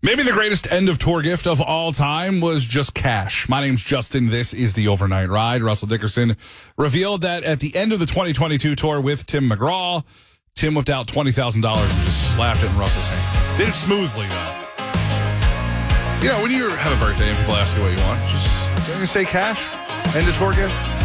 Maybe the greatest end of tour gift of all time was just cash. My name's Justin. This is the Overnight Ride. Russell Dickerson revealed that at the end of the 2022 tour with Tim McGraw, Tim whipped out $20,000 and just slapped it in Russell's hand. Did it smoothly, though. You know, when you have a birthday and people ask you what you want, just say cash. End of tour gift.